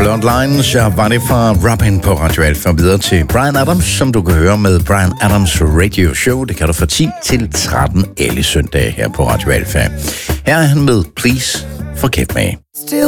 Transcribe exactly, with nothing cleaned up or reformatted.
Bloodline, Shabani fra Robin på Radio Alfa. Videre til Bryan Adams, som du kan høre med Bryan Adams Radio Show. Det kan du fra ti til tretten alle søndage her på Radio Alfa. Her er han med Please Forgive Me. Still